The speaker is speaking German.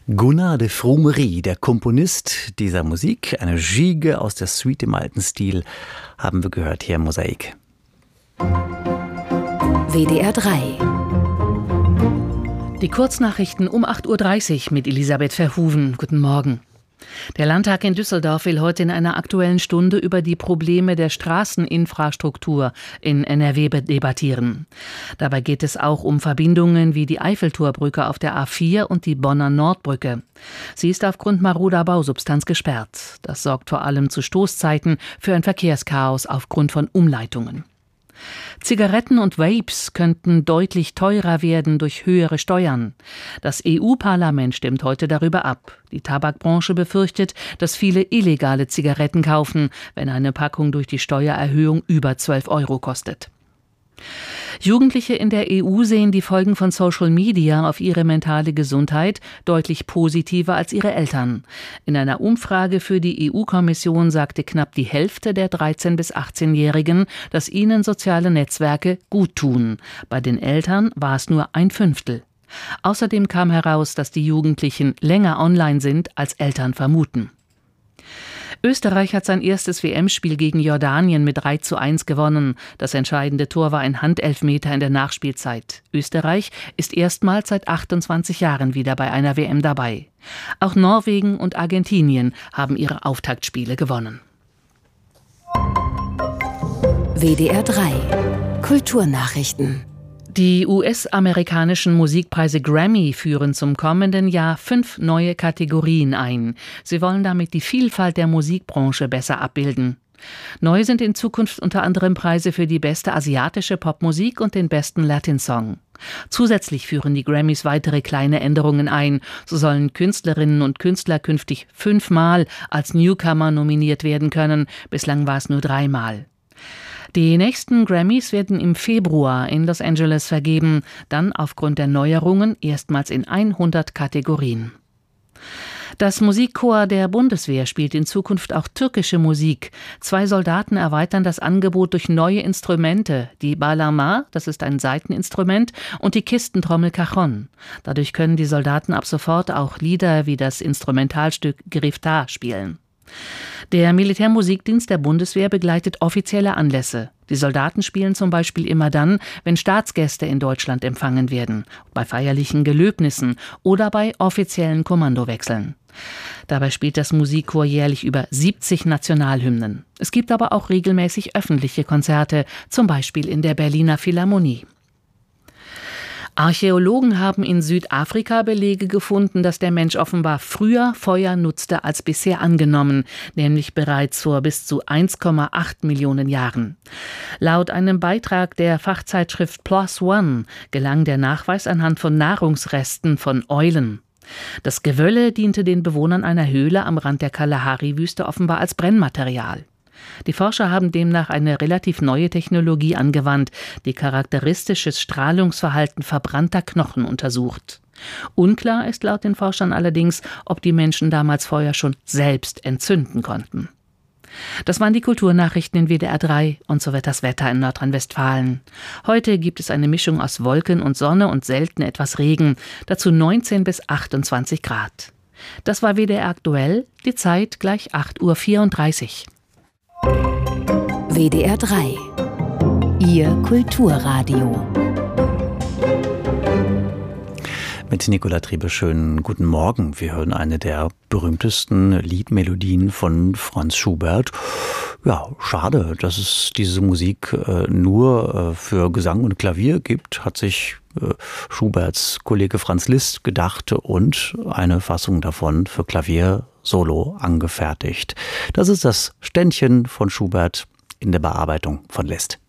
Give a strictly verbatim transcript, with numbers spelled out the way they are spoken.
Gunnar de Frumerie, der Komponist dieser Musik, eine Gigue aus der Suite im alten Stil, haben wir gehört hier im Mosaik. W D R drei. Die Kurznachrichten um acht Uhr dreißig mit Elisabeth Verhoeven. Guten Morgen. Der Landtag in Düsseldorf will heute in einer Aktuellen Stunde über die Probleme der Straßeninfrastruktur in N R W debattieren. Dabei geht es auch um Verbindungen wie die Eiffelturbrücke auf der A vier und die Bonner Nordbrücke. Sie ist aufgrund maroder Bausubstanz gesperrt. Das sorgt vor allem zu Stoßzeiten für ein Verkehrschaos aufgrund von Umleitungen. Zigaretten und Vapes könnten deutlich teurer werden durch höhere Steuern. Das E U-Parlament stimmt heute darüber ab. Die Tabakbranche befürchtet, dass viele illegale Zigaretten kaufen, wenn eine Packung durch die Steuererhöhung über zwölf Euro kostet. Jugendliche in der E U sehen die Folgen von Social Media auf ihre mentale Gesundheit deutlich positiver als ihre Eltern. In einer Umfrage für die E U-Kommission sagte knapp die Hälfte der dreizehn- bis achtzehnjährigen, dass ihnen soziale Netzwerke gut tun. Bei den Eltern war es nur ein Fünftel. Außerdem kam heraus, dass die Jugendlichen länger online sind, als Eltern vermuten. Österreich hat sein erstes W M-Spiel gegen Jordanien mit drei zu eins gewonnen. Das entscheidende Tor war ein Handelfmeter in der Nachspielzeit. Österreich ist erstmals seit achtundzwanzig Jahren wieder bei einer W M dabei. Auch Norwegen und Argentinien haben ihre Auftaktspiele gewonnen. W D R drei. Kulturnachrichten. Die U S-amerikanischen Musikpreise Grammy führen zum kommenden Jahr fünf neue Kategorien ein. Sie wollen damit die Vielfalt der Musikbranche besser abbilden. Neu sind in Zukunft unter anderem Preise für die beste asiatische Popmusik und den besten Latin-Song. Zusätzlich führen die Grammys weitere kleine Änderungen ein. So sollen Künstlerinnen und Künstler künftig fünfmal als Newcomer nominiert werden können. Bislang war es nur dreimal. Die nächsten Grammys werden im Februar in Los Angeles vergeben, dann aufgrund der Neuerungen erstmals in hundert Kategorien. Das Musikchor der Bundeswehr spielt in Zukunft auch türkische Musik. Zwei Soldaten erweitern das Angebot durch neue Instrumente, die Bağlama, das ist ein Saiteninstrument, und die Kistentrommel Cajon. Dadurch können die Soldaten ab sofort auch Lieder wie das Instrumentalstück Griftar spielen. Der Militärmusikdienst der Bundeswehr begleitet offizielle Anlässe. Die Soldaten spielen zum Beispiel immer dann, wenn Staatsgäste in Deutschland empfangen werden, bei feierlichen Gelöbnissen oder bei offiziellen Kommandowechseln. Dabei spielt das Musikchor jährlich über siebzig Nationalhymnen. Es gibt aber auch regelmäßig öffentliche Konzerte, zum Beispiel in der Berliner Philharmonie. Archäologen haben in Südafrika Belege gefunden, dass der Mensch offenbar früher Feuer nutzte als bisher angenommen, nämlich bereits vor bis zu eins Komma acht Millionen Jahren. Laut einem Beitrag der Fachzeitschrift PLOS ONE gelang der Nachweis anhand von Nahrungsresten von Eulen. Das Gewölle diente den Bewohnern einer Höhle am Rand der Kalahari-Wüste offenbar als Brennmaterial. Die Forscher haben demnach eine relativ neue Technologie angewandt, die charakteristisches Strahlungsverhalten verbrannter Knochen untersucht. Unklar ist laut den Forschern allerdings, ob die Menschen damals Feuer schon selbst entzünden konnten. Das waren die Kulturnachrichten in W D R drei und so wird das Wetter in Nordrhein-Westfalen. Heute gibt es eine Mischung aus Wolken und Sonne und selten etwas Regen, dazu neunzehn bis achtundzwanzig Grad. Das war W D R aktuell, die Zeit gleich acht Uhr vierunddreißig. W D R drei. Ihr Kulturradio. Mit Nicola Triebe schönen guten Morgen. Wir hören eine der berühmtesten Liedmelodien von Franz Schubert. Ja, schade, dass es diese Musik äh, nur äh, für Gesang und Klavier gibt, hat sich äh, Schuberts Kollege Franz Liszt gedacht und eine Fassung davon für Klavier solo angefertigt. Das ist das Ständchen von Schubert in der Bearbeitung von Liszt.